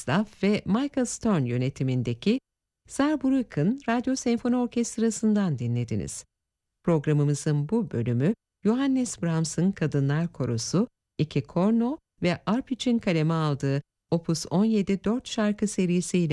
Borislav ve Michael Stern yönetimindeki Saarbrücken Radyo Senfoni Orkestrası'ndan dinlediniz. Programımızın bu bölümü Johannes Brahms'ın Kadınlar Korosu, 2 korno ve arp için kaleme aldığı Opus 17 4 şarkı serisiyle